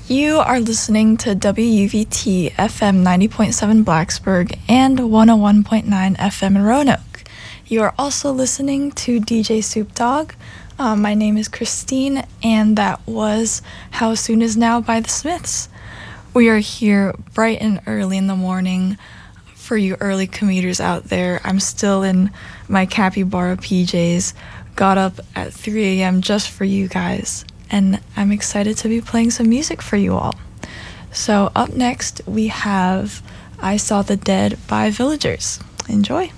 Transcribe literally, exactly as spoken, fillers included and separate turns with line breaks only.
You are listening to W U V T F M ninety point seven Blacksburg and one oh one point nine F M in Roanoke. You are also listening to D J Soup Dog. Um, my name is Christine, and that was How Soon Is Now by the Smiths. We are here bright and early in the morning for you early commuters out there. I'm still in my capybara P Js, got up at three a.m. just for you guys, and I'm excited to be playing some music for you all. So up next, we have I Saw the Dead by Villagers. Enjoy.